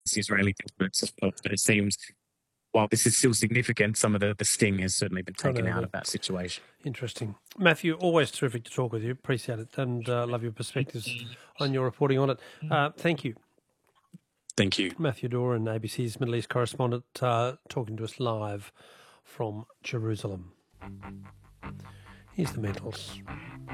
Israeli government. But it seems, while this is still significant, some of the sting has certainly been taken out of that situation. Interesting. Matthew, always terrific to talk with you. Appreciate it, and love your perspectives on your reporting on it. Thank you. Thank you. Matthew Doran, ABC's Middle East correspondent, talking to us live from Jerusalem. Here's the Mentals.